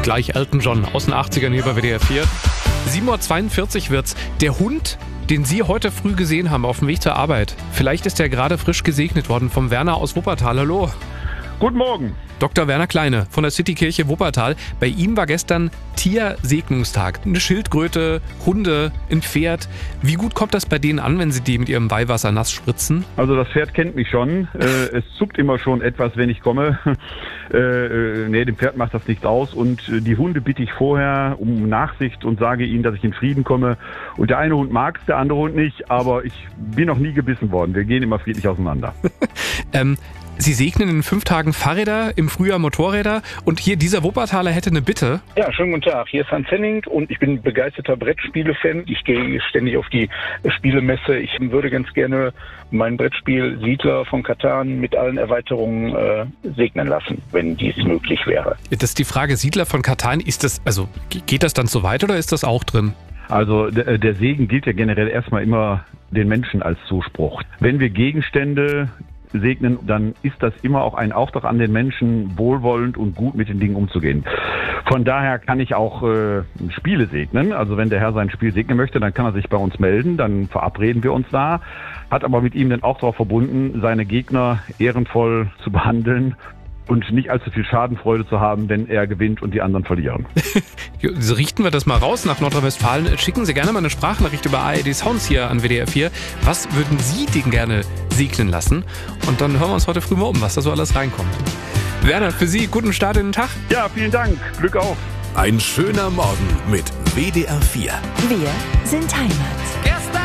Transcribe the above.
Gleich Elton John aus den 80ern hier bei WDR 4. 7:42 Uhr wird's. Der Hund, den Sie heute früh gesehen haben auf dem Weg zur Arbeit. Vielleicht ist er gerade frisch gesegnet worden vom Werner aus Wuppertal. Hallo. Guten Morgen. Dr. Werner Kleine von der Citykirche Wuppertal. Bei ihm war gestern Tiersegnungstag. Eine Schildkröte, Hunde, ein Pferd. Wie gut kommt das bei denen an, wenn Sie die mit Ihrem Weihwasser nass spritzen? Also das Pferd kennt mich schon. Es zuckt immer schon etwas, wenn ich komme. Nee, dem Pferd macht das nichts aus. Und die Hunde bitte ich vorher um Nachsicht und sage ihnen, dass ich in Frieden komme. Und der eine Hund mag es, der andere Hund nicht. Aber ich bin noch nie gebissen worden. Wir gehen immer friedlich auseinander. Sie segnen in 5 Tagen Fahrräder, im Frühjahr Motorräder und hier dieser Wuppertaler hätte eine Bitte. Ja, schönen guten Tag. Hier ist Hans Henning und ich bin begeisterter Brettspiele-Fan. Ich gehe ständig auf die Spielemesse. Ich würde ganz gerne mein Brettspiel Siedler von Catan mit allen Erweiterungen segnen lassen, wenn dies möglich wäre. Das ist die Frage, Siedler von Catan, geht das dann so weit oder ist das auch drin? Also der Segen gilt ja generell erstmal immer den Menschen als Zuspruch. Wenn wir Gegenstände segnen, dann ist das immer auch ein Auftrag an den Menschen, wohlwollend und gut mit den Dingen umzugehen. Von daher kann ich auch Spiele segnen. Also wenn der Herr sein Spiel segnen möchte, dann kann er sich bei uns melden, dann verabreden wir uns da. Hat aber mit ihm dann auch darauf verbunden, seine Gegner ehrenvoll zu behandeln und nicht allzu viel Schadenfreude zu haben, wenn er gewinnt und die anderen verlieren. So richten wir das mal raus nach Nordrhein-Westfalen. Schicken Sie gerne mal eine Sprachnachricht über ARD Sounds hier an WDR 4. Was würden Sie den gerne segnen lassen? Und dann hören wir uns heute früh mal um, was da so alles reinkommt. Werner, für Sie guten Start in den Tag. Ja, vielen Dank. Glück auf. Ein schöner Morgen mit WDR 4. Wir sind Heimat.